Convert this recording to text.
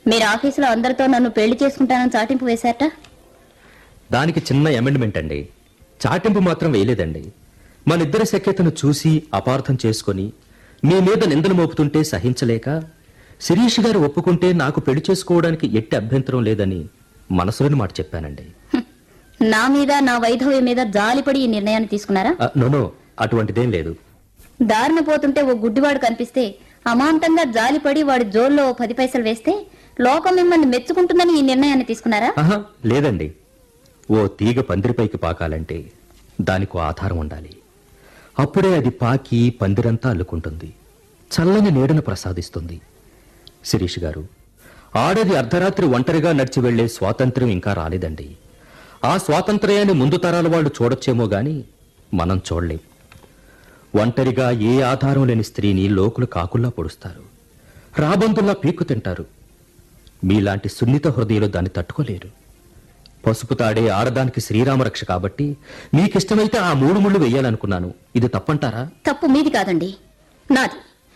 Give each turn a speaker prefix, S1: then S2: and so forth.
S1: మీరు ఆఫీసులో అందరితో నన్ను పెళ్లి చేసుకుంటానని చాటింపు వేశారట.
S2: దానికి చిన్న అమెండ్మెంట్ అండి. చాటింపు మాత్రం వేయలేదండి. మనిద్దరి సఖ్యతను చూసి అపార్థం చేసుకొని మీ మీద నిందలు మోపుతుంటే సహించలేక శిరీష్ గారు ఒప్పుకుంటే నాకు పెళ్లి చేసుకోవడానికి ఎట్టి అభ్యంతరం లేదని మనసులోని మాట చెప్పానండి.
S1: నా మీద, నా వైధవ్యం మీద జాలిపడి ఈ నిర్ణయాన్ని తీసుకున్నారా?
S2: నో, అటువంటిదేం లేదు.
S1: దారిన పోతుంటే ఓ గుడ్డివాడు కనిపిస్తే అమాంతంగా జాలిపడి వాడి జోల్లో 10 పైసలు వేస్తే లోకం మిమ్మల్ని మెచ్చుకుంటుందని ఈ నిర్ణయాన్ని తీసుకున్నారా?
S2: లేదండి. ఓ తీగ పందిరిపైకి పాకాలంటే దానికో ఆధారం ఉండాలి. అప్పుడే అది పాకి పందిరంతా అల్లుకుంటుంది, చల్లని నీడను ప్రసాదిస్తుంది. శిరీష్ గారు, ఆడది అర్ధరాత్రి ఒంటరిగా నడిచి వెళ్లే స్వాతంత్ర్యం ఇంకా రాలేదండి. ఆ స్వాతంత్ర్యాన్ని ముందు తరాల వాళ్ళు చూడొచ్చేమో గాని మనం చూడలేం. ఒంటరిగా ఏ ఆధారం లేని స్త్రీని లోకులు కాకుల్లా పొడుస్తారు, రాబందుల్లా పీక్కు తింటారు. మీలాంటి సున్నిత హృదయాలు దాన్ని తట్టుకోలేరు. పసుపు తాడే ఆడదానికి శ్రీరామరక్ష కాబట్టి మీకిష్టమైతే ఆ 3 ముళ్ళు వెయ్యాలనుకున్నాను. ఇది తప్పంటారా?
S1: తప్పు మీది కాదండి, నాది.